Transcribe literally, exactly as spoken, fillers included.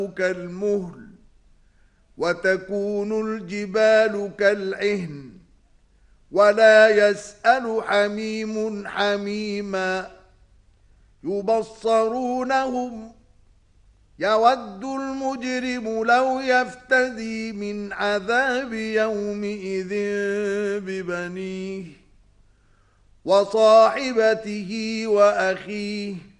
كالمهل وتكون الجبال كالعهن ولا يسأل حميم حميما يبصرونهم يود المجرم لو يفتدي من عذاب يومئذ ببنيه وصاحبته وأخيه